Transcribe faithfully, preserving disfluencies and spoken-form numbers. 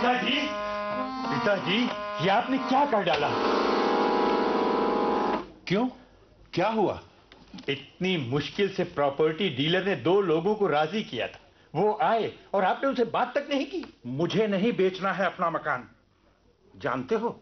पिताजी, पिताजी, ये आपने क्या कर डाला? क्यों, क्या हुआ? इतनी मुश्किल से प्रॉपर्टी डीलर ने दो लोगों को राजी किया था, वो आए और आपने उनसे बात तक नहीं की। मुझे नहीं बेचना है अपना मकान, जानते हो